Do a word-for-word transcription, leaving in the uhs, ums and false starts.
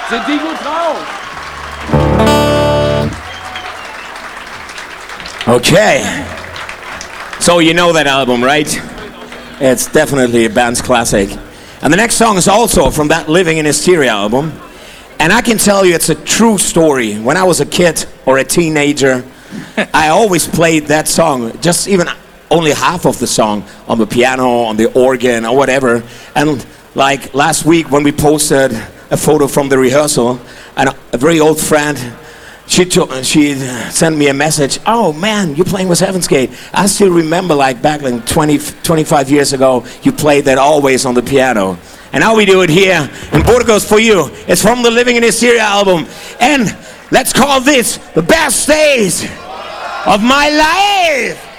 Sind die gut drauf? Okay. So you know that album, right? It's definitely a band's classic. And the next song is also from that Living in Hysteria album. And I can tell you it's a true story. When I was a kid or a teenager, I always played that song, just even only half of the song, on the piano, on the organ, or whatever. And like last week when we posted a photo from the rehearsal, and a very old friend, she to, she sent me a message. Oh man, you're playing with Heaven's Gate. I still remember, like back in twenty, twenty-five years ago, you played that always on the piano. And now we do it here in Burgos for you. It's from the Living in Hysteria album. And let's call this the best days of my life.